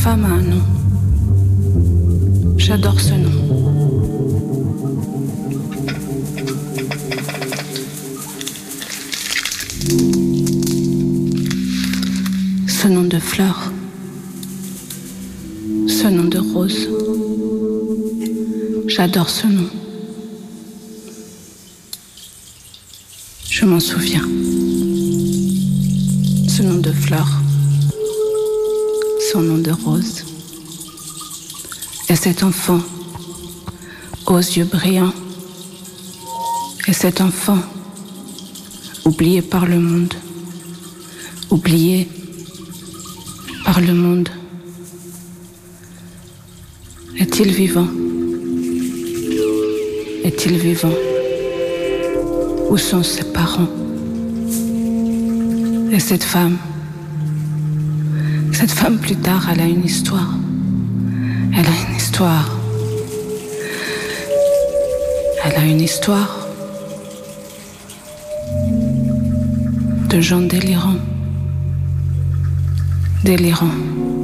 femme a un nom. J'adore ce nom. Ce nom de fleur. Ce nom de rose. J'adore ce nom. Je m'en souviens. Ce nom de fleur. Son nom de rose. Et cet enfant aux yeux brillants. Et cet enfant oublié par le monde. Oublié par le monde. Est-il vivant? Est-il vivant? Où sont ses parents? Et cette femme plus tard, elle a une histoire. Elle a une histoire. Elle a une histoire de gens délirants. Délirants.